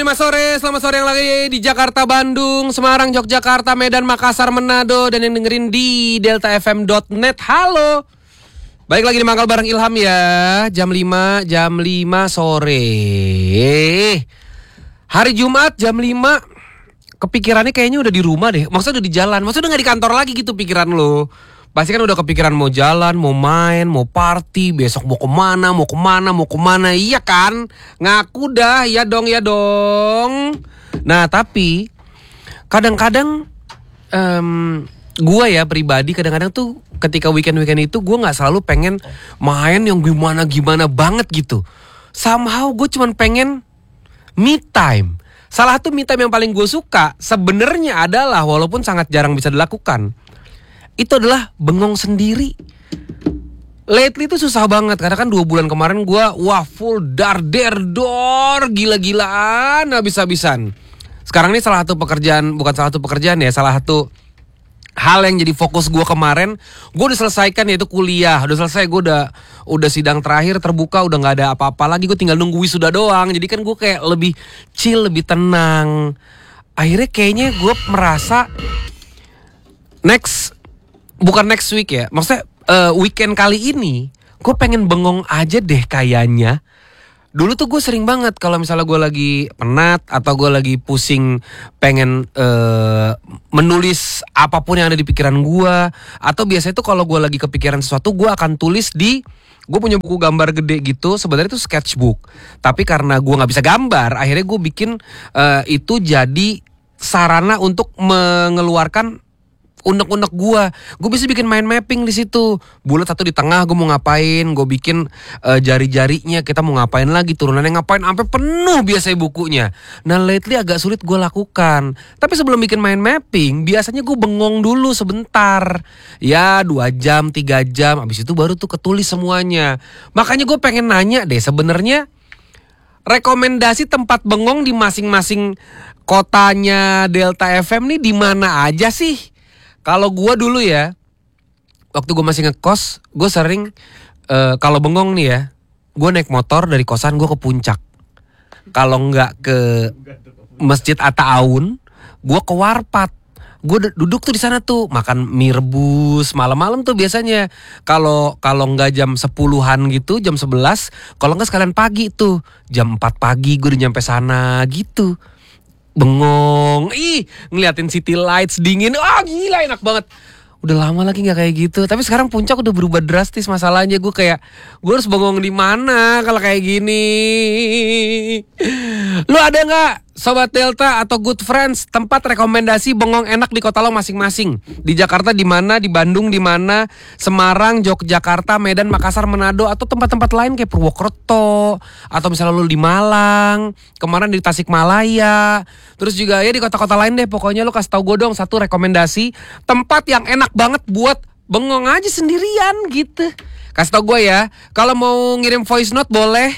5 sore, selamat sore yang lagi di Jakarta, Bandung, Semarang, Yogyakarta, Medan, Makassar, Manado, dan yang dengerin di deltafm.net. Halo. Baik lagi di Mangkal bareng Ilham ya. Jam 5 sore. Hari Jumat jam 5. Kepikirannya kayaknya udah di rumah deh. Maksudnya udah di jalan. Maksudnya udah gak di kantor lagi gitu pikiran lo. Pasti kan udah kepikiran mau jalan, mau main, mau party, besok mau kemana, iya kan? Ngaku dah, ya dong. Nah tapi kadang-kadang gue ya pribadi kadang-kadang tuh ketika weekend itu gue gak selalu pengen main yang gimana banget gitu. Somehow gue cuman pengen me time. Salah satu me time yang paling gue suka sebenarnya adalah, walaupun sangat jarang bisa dilakukan, itu adalah bengong sendiri. Lately itu susah banget karena kan 2 bulan kemarin gue full dor gila-gilaan habis-habisan. Sekarang ini salah satu hal yang jadi fokus gue kemarin, gue udah selesaikan, yaitu kuliah. Udah selesai, gue udah sidang terakhir terbuka, udah gak ada apa-apa lagi. Gue tinggal nunggu wisuda doang. Jadi kan gue kayak lebih chill, lebih tenang. Akhirnya kayaknya gue merasa bukan next week ya, maksudnya weekend kali ini gue pengen bengong aja deh kayaknya. Dulu tuh gue sering banget kalau misalnya gue lagi penat atau gue lagi pusing pengen menulis apapun yang ada di pikiran gue, atau biasanya tuh kalau gue lagi kepikiran sesuatu gue akan tulis gue punya buku gambar gede gitu, sebenarnya itu sketchbook. Tapi karena gue gak bisa gambar, akhirnya gue bikin itu jadi sarana untuk mengeluarkan unek-unek gue bisa bikin mind mapping di situ. Bulat satu di tengah gue mau ngapain, gue bikin jari-jarinya kita mau ngapain lagi, turunannya ngapain, sampai penuh biasanya bukunya. Nah lately agak sulit gue lakukan. Tapi sebelum bikin mind mapping, biasanya gue bengong dulu sebentar. Ya 2 jam, 3 jam, abis itu baru tuh ketulis semuanya. Makanya gue pengen nanya deh, sebenarnya rekomendasi tempat bengong di masing-masing kotanya Delta FM nih di mana aja sih? Kalau gue dulu ya, waktu gue masih ngekos, gue sering kalau bengong nih ya, gue naik motor dari kosan gue ke puncak. Kalau nggak ke Masjid Atta Aun, gue ke Warpat. Gue duduk tuh di sana tuh makan mie rebus malam-malam tuh biasanya. Kalau nggak jam 10-an gitu, jam 11, kalau nggak sekalian pagi tuh jam 4 pagi gue udah nyampe sana gitu. Bengong, ngeliatin city lights dingin, gila enak banget. Udah lama lagi nggak kayak gitu. Tapi sekarang puncak udah berubah drastis masalahnya. Gue harus bengong di mana kalau kayak gini. Lu ada nggak Sobat Delta atau Good Friends tempat rekomendasi bengong enak di kota lo masing-masing? Di Jakarta di mana, di Bandung di mana, Semarang, Yogyakarta, Medan, Makassar, Manado, atau tempat-tempat lain kayak Purwokerto, atau misalnya lu di Malang, kemarin di Tasikmalaya. Terus juga ya di kota-kota lain deh. Pokoknya lu kasih tahu gue dong satu rekomendasi tempat yang enak banget buat bengong aja sendirian gitu. Kasih tau gue ya. Kalau mau ngirim voice note boleh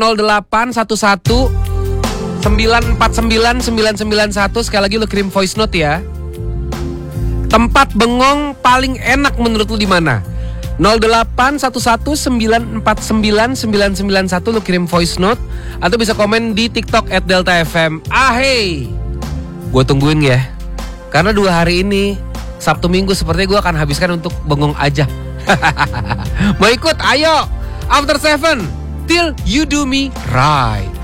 0811 949 991. Sekali lagi lu kirim voice note ya. Tempat bengong paling enak menurut lu di mana? 0811 949 991. Lu kirim voice note atau bisa komen di TikTok @deltafm. Hey, gue tungguin ya. Karena 2 hari ini Sabtu Minggu sepertinya gue akan habiskan untuk bengong aja. Mau ikut? Ayo, After 7 till you do me right.